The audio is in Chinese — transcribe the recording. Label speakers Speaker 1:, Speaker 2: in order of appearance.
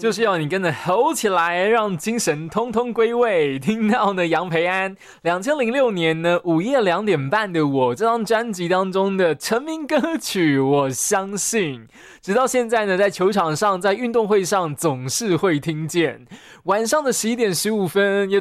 Speaker 1: 就是要你跟着吼起来，让精神通通归位。听到呢，杨培安2006年呢午夜2点半的我这张专辑当中的成名歌曲《我相信》，直到现在呢，在球场上，在运动会上总是会听见。晚上的11点15分。